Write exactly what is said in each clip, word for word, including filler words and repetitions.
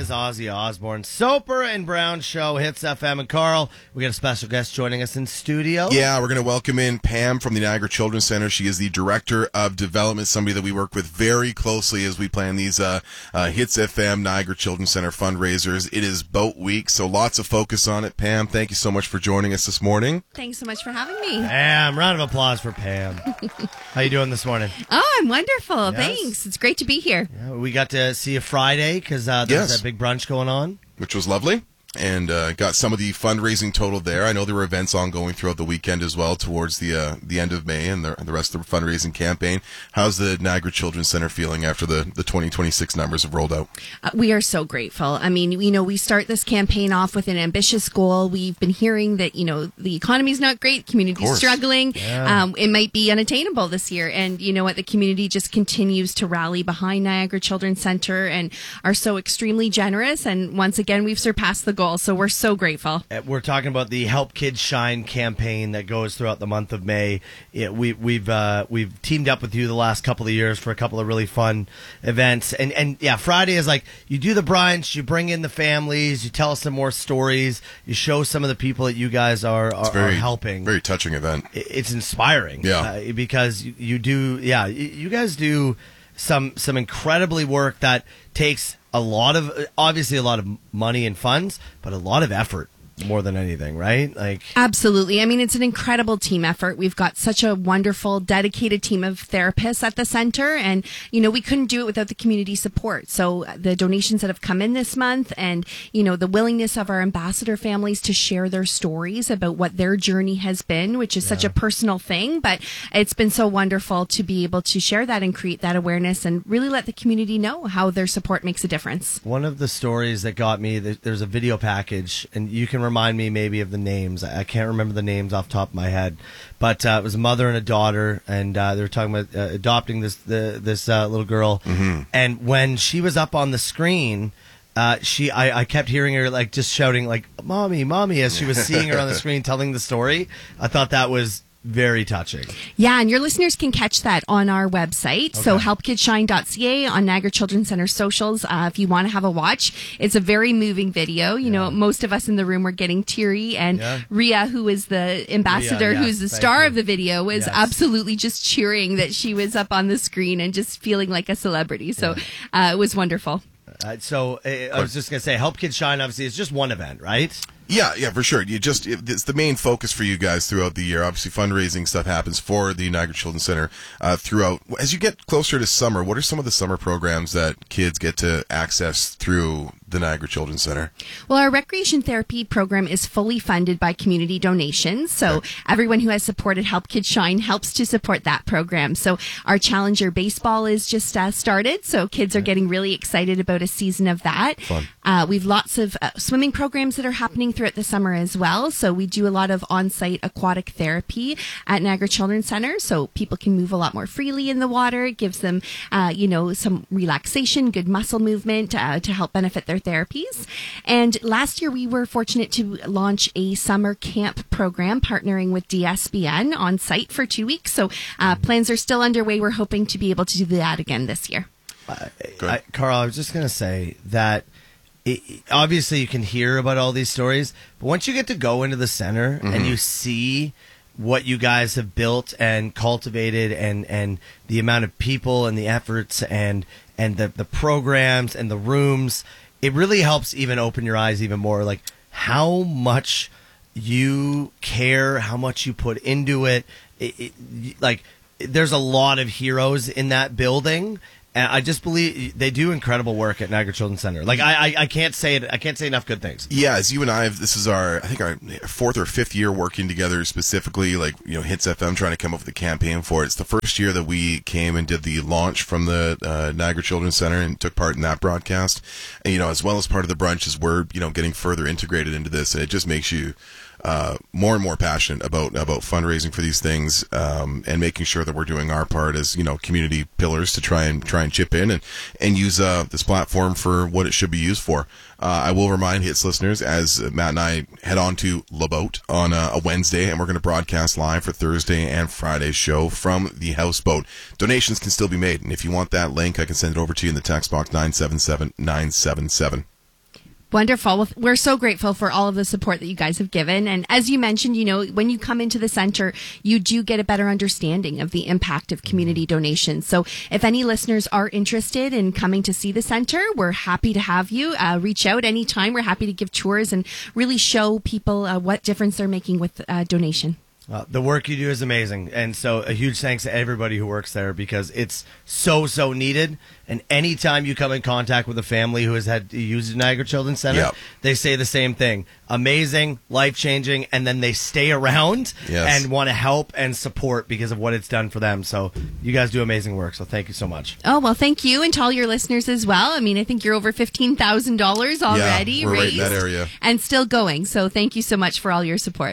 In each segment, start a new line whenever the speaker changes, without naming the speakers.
is Ozzy Osbourne. Soper and Brown Show, Hits F M. And Carl, we got a special guest joining us in studio.
Yeah, we're going to welcome in Pam from the Niagara Children's Center. She is the Director of Development, somebody that we work with very closely as we plan these uh, uh, Hits F M Niagara Children's Center fundraisers. It is Boat Week, so lots of focus on it. Pam, thank you so much for joining us this morning.
Thanks so much for having me.
Pam, round of applause for Pam. How you doing this morning?
Oh, I'm wonderful.
Yes.
Thanks. It's great to be here.
Yeah, we got to see you Friday because uh, there's
Yes.
that big brunch going on.
Which was lovely. And uh, got some of the fundraising total there. I know there were events ongoing throughout the weekend as well towards the uh, the end of May and the, and the rest of the fundraising campaign. How's the Niagara Children's Center feeling after the, the twenty twenty-six numbers have rolled out?
Uh, we are so grateful. I mean, you know, we start this campaign off with an ambitious goal. We've been hearing that, you know, the economy's not great, community's struggling.
Yeah.
Um, it might be unattainable this year. And you know what? The community just continues to rally behind Niagara Children's Center and are so extremely generous. And once again, we've surpassed the goal. So we're so grateful.
Uh, We're talking about the Help Kids Shine campaign that goes throughout the month of May. It, we, we've uh, we've teamed up with you the last couple of years for a couple of really fun events. And, and yeah, Friday is like you do the brunch, you bring in the families, you tell us some more stories, you show some of the people that you guys are, are,
Very,
are helping.
very touching event.
It- It's inspiring.
Yeah.
Uh, because you, you do, yeah, you, you guys do some some incredibly work that takes a lot of, obviously a lot of money and funds, but a lot of effort more than anything, right? Like,
Absolutely. I mean, it's an incredible team effort. We've got such a wonderful, dedicated team of therapists at the center. And, you know, we couldn't do it without the community support. So the donations that have come in this month and, you know, the willingness of our ambassador families to share their stories about what their journey has been, which is such a personal thing. But it's been so wonderful to be able to share that and create that awareness and really let the community know how their support makes a difference.
one of the stories that got me, there- there's a video package, and you can remind me maybe of the names. I I can't remember the names off the top of my head, but uh, it was a mother and a daughter, and uh, they were talking about uh, adopting this the, this uh, little girl.
Mm-hmm.
And when she was up on the screen, uh, she I, I kept hearing her like just shouting like "mommy, mommy" as she was seeing her on the screen telling the story. I thought that was very touching.
Yeah, and your listeners can catch that on our website. So
Okay.
help kids shine dot c a on Niagara Children's Center socials uh, if you want to have a watch. It's a very moving video. You know, most of us in the room were getting teary, and
Yeah.
Ria, who is the ambassador,
Ria, yes,
who's the
thank
star
you.
of the video, was
Yes.
absolutely just cheering that she was up on the screen and just feeling like a celebrity. So uh, it was wonderful.
Uh, so uh, I was just gonna say, Help Kids Shine. Obviously, it's just one event, right?
Yeah, yeah, for sure. You just it- it's the main focus for you guys throughout the year. Obviously, fundraising stuff happens for the Niagara Children's Center uh, throughout. As you get closer to summer, what are some of the summer programs that kids get to access through the Niagara Children's Center?
Well, our recreation therapy program is fully funded by community donations. So
Okay.
everyone who has supported Help Kids Shine helps to support that program. So our Challenger baseball is just uh, started. So kids are getting really excited about a season of that.
Fun.
Uh, we've lots of uh, swimming programs that are happening throughout the summer as well. So we do a lot of on-site aquatic therapy at Niagara Children's Center. So people can move a lot more freely in the water. It gives them, uh, you know, some relaxation, good muscle movement uh, to help benefit their therapies. And last year we were fortunate to launch a summer camp program partnering with D S B N on site for two weeks. So uh, plans are still underway. We're hoping to be able to do that again this year.
Good.
I, Carl, I was just going to say that it, obviously you can hear about all these stories, but once you get to go into the center and you see what you guys have built and cultivated and, and the amount of people and the efforts and, and the, the programs and the rooms, it really helps even open your eyes even more, like how much you care, how much you put into it. It, it like there's a lot of heroes in that building. And I just believe they do incredible work at Niagara Children's Center. Like I, I, I can't say it. I can't say enough good things.
Yeah, as you and I have, this is our, I think our fourth or fifth year working together specifically, like, you know, Hits F M trying to come up with a campaign for it. It's the first year that we came and did the launch from the uh, Niagara Children's Center and took part in that broadcast. And, you know, as well as part of the brunch is we're, you know, getting further integrated into this. And it just makes you uh, more and more passionate about, about fundraising for these things, um, and making sure that we're doing our part as, you know, community pillars to try and try and chip in and, and use uh, this platform for what it should be used for. Uh, I will remind Hits listeners, as Matt and I head on to Le Boat on a, a Wednesday, and we're going to broadcast live for Thursday and Friday's show from the houseboat. Donations can still be made, and if you want that link, I can send it over to you in the text box nine seven seven nine seven seven.
Wonderful. Well, we're so grateful for all of the support that you guys have given. And as you mentioned, you know, when you come into the center, you do get a better understanding of the impact of community donations. So if any listeners are interested in coming to see the center, we're happy to have you. Uh, reach out anytime. We're happy to give tours and really show people uh, what difference they're making with uh, donation.
Uh, the work you do is amazing, and so a huge thanks to everybody who works there because it's so, so needed. And anytime you come in contact with a family who has had used Niagara Children's Center,
yep.
they say the same thing. Amazing, life-changing, and then they stay around
yes.
and want to help and support because of what it's done for them. So you guys do amazing work, so thank you so much.
Oh, well, thank you, and to all your listeners as well. I mean, I think you're over fifteen thousand dollars already
yeah, we're
raised
right in that area.
And still going. So thank you so much for all your support.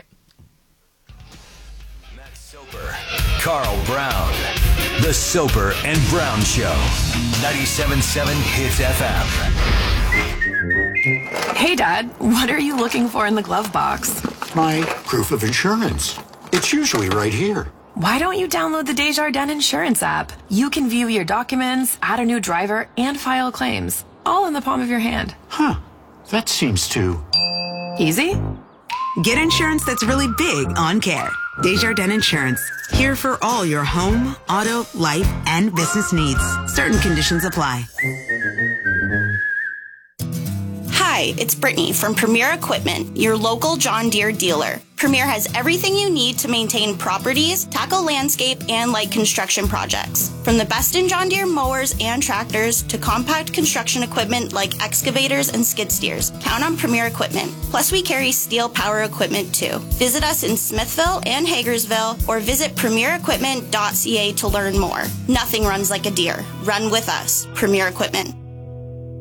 Carl Brown, The Soper and Brown Show, ninety-seven point seven Hits F M.
Hey, Dad, what are you looking for in the glove box?
My proof of insurance. It's usually right here.
Why don't you download the Desjardins Insurance app? You can view your documents, add a new driver, and file claims, all in the palm of your hand.
Huh. That seems too...
Easy?
Get insurance that's really big on care. Desjardins Insurance. Here for all your home, auto, life, and business needs. Certain conditions apply.
Hi, it's Brittany from Premier Equipment, your local John Deere dealer. Premier has everything you need to maintain properties, tackle landscape, and light construction projects. From the best in John Deere mowers and tractors to compact construction equipment like excavators and skid steers, count on Premier Equipment. Plus, we carry steel power equipment too. Visit us in Smithville and Hagersville or visit premier equipment dot c a to learn more. Nothing runs like a Deere. Run with us. Premier Equipment.